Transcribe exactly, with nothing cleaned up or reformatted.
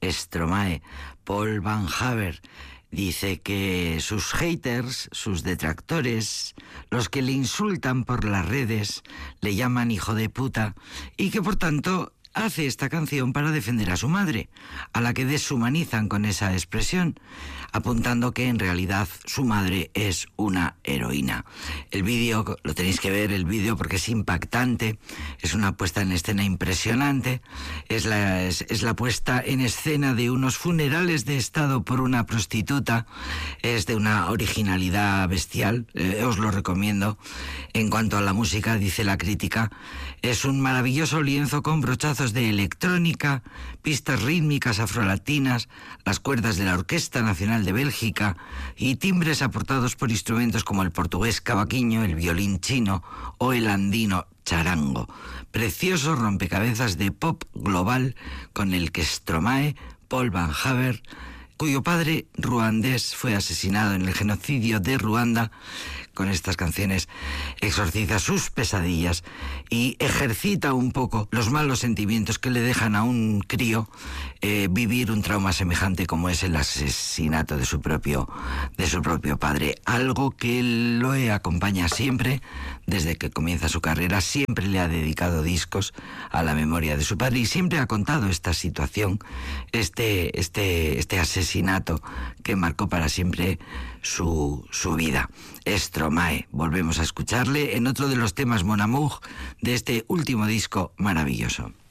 Stromae. Paul Van Haver dice que sus haters, sus detractores, los que le insultan por las redes, le llaman hijo de puta, y que por tanto hace esta canción para defender a su madre, a la que deshumanizan con esa expresión, apuntando que en realidad su madre es una heroína. El vídeo, lo tenéis que ver, el vídeo, porque es impactante, es una puesta en escena impresionante, es la, es, es la puesta en escena de unos funerales de estado por una prostituta, es de una originalidad bestial, eh, os lo recomiendo. En cuanto a la música, dice la crítica, es un maravilloso lienzo con brochazos de electrónica, pistas rítmicas afrolatinas, las cuerdas de la Orquesta Nacional de Bélgica y timbres aportados por instrumentos como el portugués cavaquinho, el violín chino o el andino charango. Precioso rompecabezas de pop global con el que Stromae, Paul Van Haver, cuyo padre ruandés fue asesinado en el genocidio de Ruanda, con estas canciones exorciza sus pesadillas y ejercita un poco los malos sentimientos que le dejan a un crío eh, vivir un trauma semejante como es el asesinato de su propio de su propio padre. Algo que lo acompaña siempre desde que comienza su carrera. Siempre le ha dedicado discos a la memoria de su padre y siempre ha contado esta situación, este este este asesinato que marcó para siempre su su vida. Stromae, volvemos a escucharle en otro de los temas Mon Amour de este último disco maravilloso.